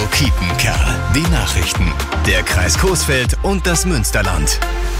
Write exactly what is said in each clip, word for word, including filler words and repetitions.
Kiepenkerl. Die Nachrichten. Der Kreis Coesfeld und das Münsterland.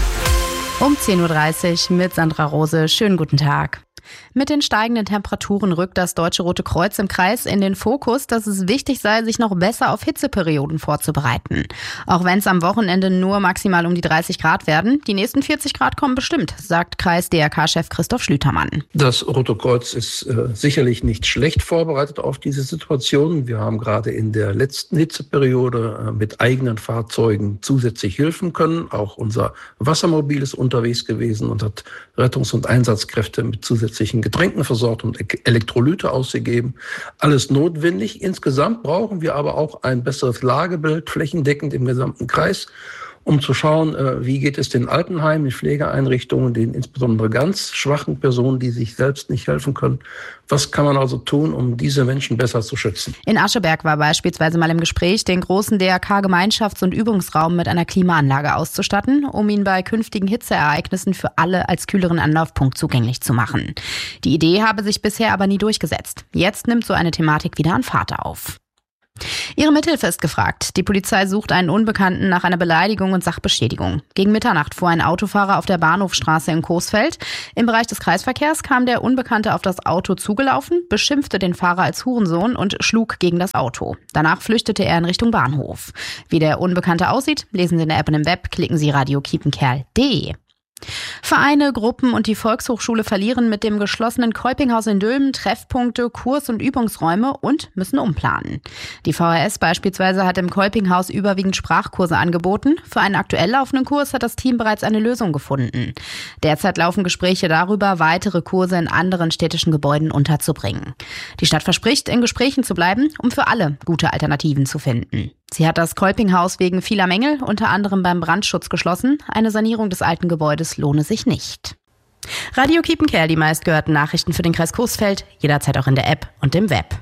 Um zehn Uhr dreißig mit Sandra Rose. Schönen guten Tag. Mit den steigenden Temperaturen rückt das Deutsche Rote Kreuz im Kreis in den Fokus, dass es wichtig sei, sich noch besser auf Hitzeperioden vorzubereiten. Auch wenn es am Wochenende nur maximal um die dreißig Grad werden, die nächsten vierzig Grad kommen bestimmt, sagt Kreis-D R K-Chef Christoph Schlütermann. Das Rote Kreuz ist äh, sicherlich nicht schlecht vorbereitet auf diese Situation. Wir haben gerade in der letzten Hitzeperiode äh, mit eigenen Fahrzeugen zusätzlich helfen können. Auch unser Wassermobil ist unterwegs gewesen und hat Rettungs- und Einsatzkräfte mit zusätzlichen Getränken versorgt und Elektrolyte ausgegeben. Alles notwendig. Insgesamt brauchen wir aber auch ein besseres Lagebild, flächendeckend im gesamten Kreis, um zu schauen, wie geht es den Altenheimen, den Pflegeeinrichtungen, den insbesondere ganz schwachen Personen, die sich selbst nicht helfen können. Was kann man also tun, um diese Menschen besser zu schützen? In Ascheberg war beispielsweise mal im Gespräch, den großen D R K-Gemeinschafts- und Übungsraum mit einer Klimaanlage auszustatten, um ihn bei künftigen Hitzeereignissen für alle als kühleren Anlaufpunkt zugänglich zu machen. Die Idee habe sich bisher aber nie durchgesetzt. Jetzt nimmt so eine Thematik wieder an Fahrt auf. Ihre Mithilfe ist gefragt. Die Polizei sucht einen Unbekannten nach einer Beleidigung und Sachbeschädigung. Gegen Mitternacht fuhr ein Autofahrer auf der Bahnhofstraße in Coesfeld. Im Bereich des Kreisverkehrs kam der Unbekannte auf das Auto zugelaufen, beschimpfte den Fahrer als Hurensohn und schlug gegen das Auto. Danach flüchtete er in Richtung Bahnhof. Wie der Unbekannte aussieht, lesen Sie in der App und im Web, klicken Sie radio kiepenkerl punkt de. Vereine, Gruppen und die Volkshochschule verlieren mit dem geschlossenen Kolpinghaus in Dülmen Treffpunkte, Kurs- und Übungsräume und müssen umplanen. Die V H S beispielsweise hat im Kolpinghaus überwiegend Sprachkurse angeboten. Für einen aktuell laufenden Kurs hat das Team bereits eine Lösung gefunden. Derzeit laufen Gespräche darüber, weitere Kurse in anderen städtischen Gebäuden unterzubringen. Die Stadt verspricht, in Gesprächen zu bleiben, um für alle gute Alternativen zu finden. Sie hat das Kolpinghaus wegen vieler Mängel, unter anderem beim Brandschutz, geschlossen. Eine Sanierung des alten Gebäudes lohne sich nicht. Radio Kiepenkerl, die meistgehörten Nachrichten für den Kreis Coesfeld, jederzeit auch in der App und im Web.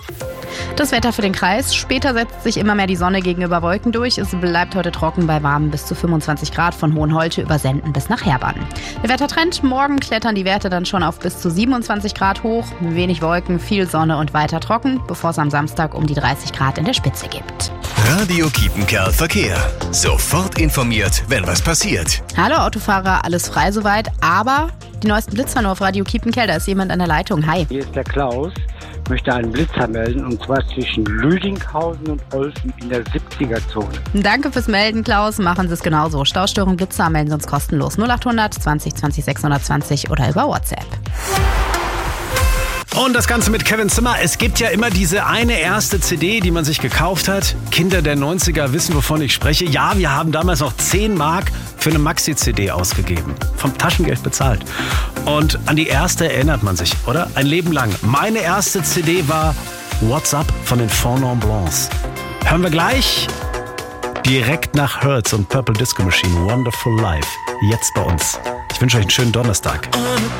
Das Wetter für den Kreis. Später setzt sich immer mehr die Sonne gegenüber Wolken durch. Es bleibt heute trocken bei warmen bis zu fünfundzwanzig Grad von Hohenholte über Senden bis nach Herbann. Der Wettertrend: Morgen klettern die Werte dann schon auf bis zu siebenundzwanzig Grad hoch. Wenig Wolken, viel Sonne und weiter trocken, bevor es am Samstag um die dreißig Grad in der Spitze gibt. Radio Kiepenkerl Verkehr. Sofort informiert, wenn was passiert. Hallo Autofahrer, alles frei soweit, aber die neuesten Blitzer nur auf Radio Kiepenkerl. Da ist jemand an der Leitung. Hi. Hier ist der Klaus. Ich möchte einen Blitzer melden, und zwar zwischen Lüdinghausen und Olfen in der siebziger-Zone. Danke fürs Melden, Klaus. Machen Sie es genauso. Staustörung, Blitzer melden Sie uns kostenlos. null achthundert zwanzig zwanzig sechshundertzwanzig oder über WhatsApp. Und das Ganze mit Kevin Zimmer. Es gibt ja immer diese eine erste C D, die man sich gekauft hat. Kinder der neunziger wissen, wovon ich spreche. Ja, wir haben damals noch zehn Mark für eine Maxi-C D ausgegeben. Vom Taschengeld bezahlt. Und an die erste erinnert man sich, oder? Ein Leben lang. Meine erste C D war What's Up von den Four Non Blondes. Hören wir gleich direkt nach Hurts und Purple Disco Machine. Wonderful Life. Jetzt bei uns. Ich wünsche euch einen schönen Donnerstag.